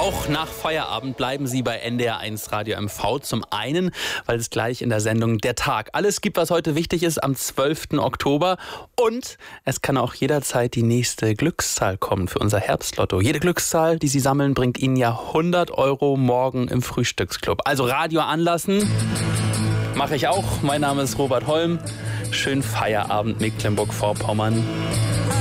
Auch nach Feierabend bleiben Sie bei NDR1 Radio MV. Zum einen, weil es gleich in der Sendung Der Tag alles gibt, was heute wichtig ist, am 12. Oktober. Und es kann auch jederzeit die nächste Glückszahl kommen für unser Herbstlotto. Jede Glückszahl, die Sie sammeln, bringt Ihnen ja 100 € morgen im Frühstücksclub. Also Radio anlassen, mache ich auch. Mein Name ist Robert Holm. Schönen Feierabend, Mecklenburg-Vorpommern.